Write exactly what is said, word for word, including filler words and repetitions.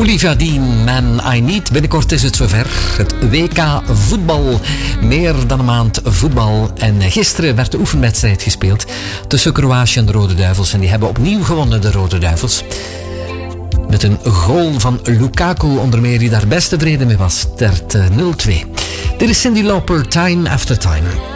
Olivia Dean, Man I Need. Binnenkort is het zover. Het W K voetbal. Meer dan een maand voetbal. En gisteren werd de oefenwedstrijd gespeeld tussen Kroatië en de Rode Duivels. En die hebben opnieuw gewonnen, de Rode Duivels. Met een goal van Lukaku onder meer, die daar best tevreden mee was. Het werd nul twee. Dit is Cyndi Lauper, Time After Time.